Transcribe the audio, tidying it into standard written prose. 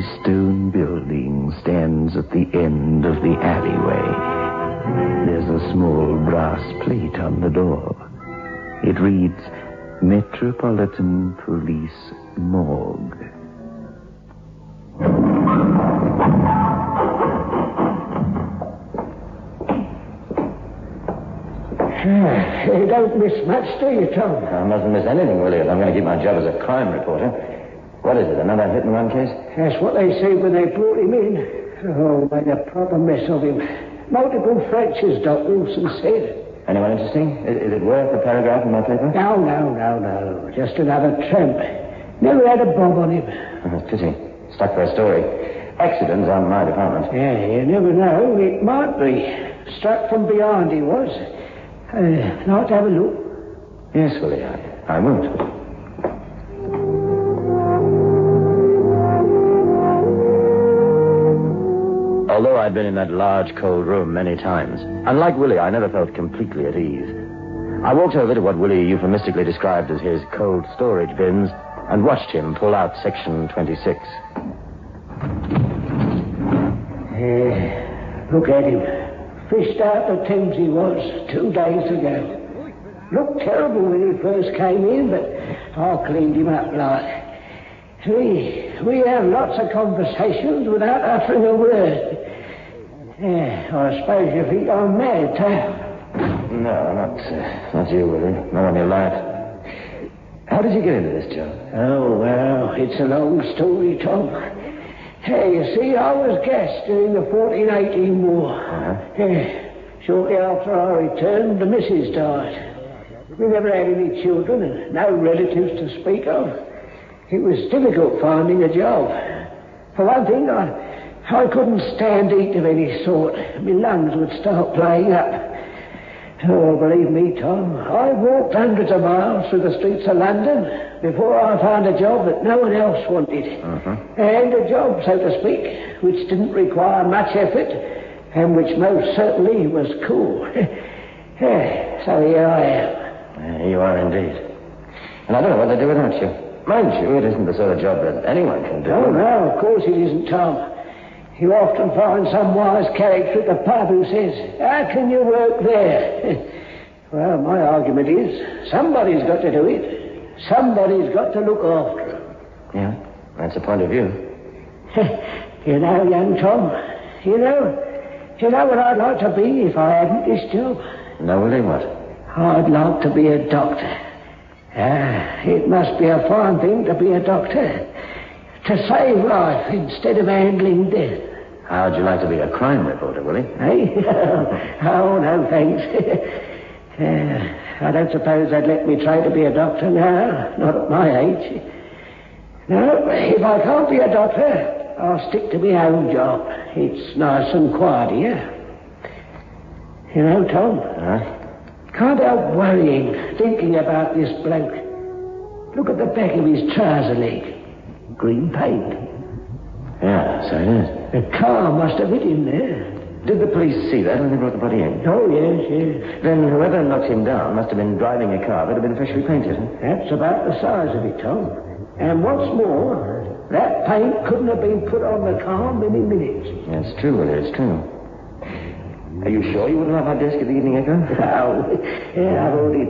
stone building stands at the end of the alleyway. There's a small brass plate on the door. It reads, Metropolitan Police Morgue. You don't miss much, do you, Tom? I mustn't miss anything, Willie, if I'm going to keep my job as a crime reporter. What is it, another hit-and-run case? That's what they said when they brought him in. Oh, made a proper mess of him. Multiple fractures, Doc Wilson said. Anyone interesting? Is it worth the paragraph in my paper? No. Just another tramp. Never had a bob on him. Pity. Stuck for a story. Accidents aren't my department. Yeah, you never know. It might be. Struck from behind, he was. Like to have a look? Yes, Willie, I won't. Although I'd been in that large, cold room many times, unlike Willie, I never felt completely at ease. I walked over to what Willie euphemistically described as his cold storage bins and watched him pull out Section 26. Look at him. Fished out the Thames he was 2 days ago. Looked terrible when he first came in, but I cleaned him up like. We have lots of conversations without uttering a word. I suppose you think I'm mad, too. No, not you, Willie. Not on your life. How did you get into this job? Oh, well, it's a long story, Tom. Hey, you see, I was gassed during the 14-18 war. Shortly after I returned, the missus died. We never had any children and no relatives to speak of. It was difficult finding a job. For one thing, I couldn't stand heat of any sort. My lungs would start playing up. Oh, believe me, Tom, I walked hundreds of miles through the streets of London before I found a job that no one else wanted. And a job, so to speak, which didn't require much effort and which most certainly was cool. So here I am. You are indeed. And I don't know what to do without you. Mind you, it isn't the sort of job that anyone can do. Oh, no, of course it isn't, Tom. You often find some wise character at the pub who says, how can you work there? Well, my argument is, somebody's got to do it. Somebody's got to look after them. Yeah, that's a point of view. You know, young Tom, you know what I'd like to be if I hadn't this job? No, Willie, what? I'd like to be a doctor. It must be a fine thing to be a doctor. To save life instead of handling death. How'd you like to be a crime reporter, Willie? Hey? Oh, no, thanks. I don't suppose they'd let me try to be a doctor now, not at my age. No, if I can't be a doctor, I'll stick to my own job. It's nice and quiet here. You know, Tom, can't help worrying, thinking about this bloke. Look at the back of his trouser leg. Green paint. Yeah, so it is. The car must have hit him there. Did the police see that when they brought the body in? Oh, yes. Then whoever knocked him down must have been driving a car that had been freshly painted. That's about the size of it, Tom. And what's more, that paint couldn't have been put on the car many minutes. It's true, Willie, it's true. Are you sure you wouldn't have my desk at the Evening Echo? Oh, yeah, I've already